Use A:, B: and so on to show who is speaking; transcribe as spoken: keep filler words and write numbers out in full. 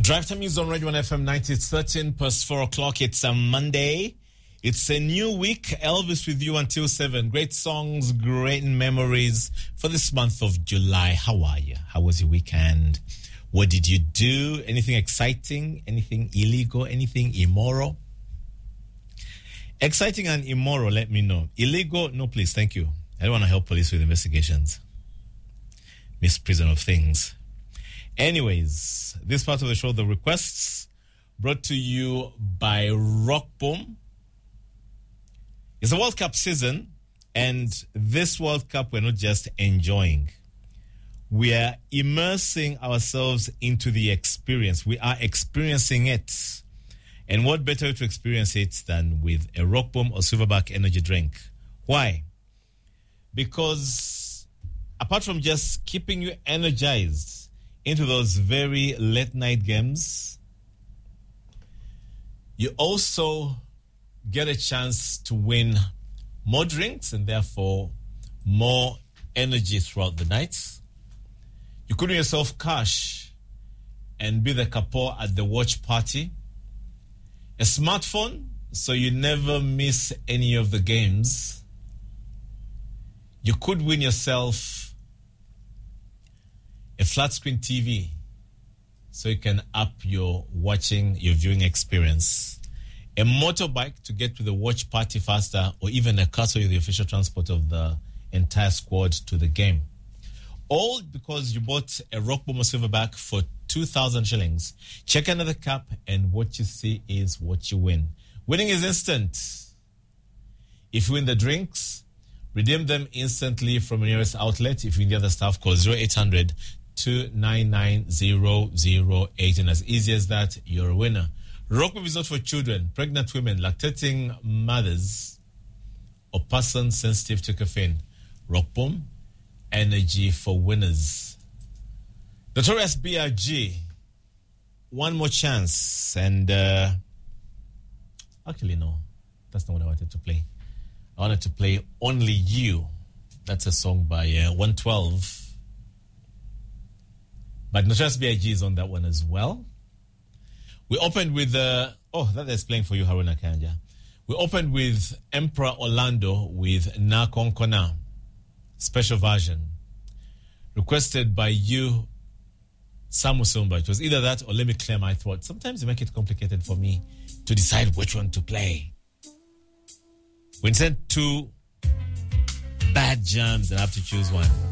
A: Drive Time is on Radio one F M ninety. It's thirteen past four o'clock. It's a Monday. It's a new week. Elvis with you until seven. Great songs, great memories for this month of July. How are you? How was your weekend? What did you do? Anything exciting? Anything illegal? Anything immoral? Exciting and immoral, let me know. Illegal? No, please. Thank you. I don't want to help police with investigations. Misprision of things. Anyways, this part of the show, the requests, brought to you by Rock Boom. It's a World Cup season, and this World Cup we're not just enjoying. We are immersing ourselves into the experience. We are experiencing it. And what better to experience it than with a Rock Boom or Silverback energy drink? Why? Because apart from just keeping you energized into those very late night games, you also get a chance to win more drinks and therefore more energy throughout the night. You could win yourself cash and be the couple at the watch party. A smartphone so you never miss any of the games. You could win yourself a flat screen T V so you can up your watching, your viewing experience. A motorbike to get to the watch party faster, or even a car so you're the official transport of the entire squad to the game. All because you bought a Rock Boom or Silverback for two thousand shillings. Check another cup and what you see is what you win. Winning is instant. If you win the drinks, redeem them instantly from your nearest outlet. If you need the other stuff, call zero eight hundred, two nine nine, zero zero eight. And as easy as that, you're a winner. Rock Boom is not for children, pregnant women, lactating mothers, or persons sensitive to caffeine. Rock Boom, energy for winners. Notorious B R G, one more chance. And uh, actually, no, that's not what I wanted to play. I wanted to play Only You. That's a song by uh, one twelve. But Notorious B I G is on that one as well. We opened with, uh, oh, that is playing for you, Haruna Kanja. We opened with Emperor Orlando with Na Konkona, special version, requested by you, Samu Sumba. It was either that or Let Me Clear My Throat. Sometimes you make it complicated for me to decide which one to play. When sent two bad jams, and I have to choose one.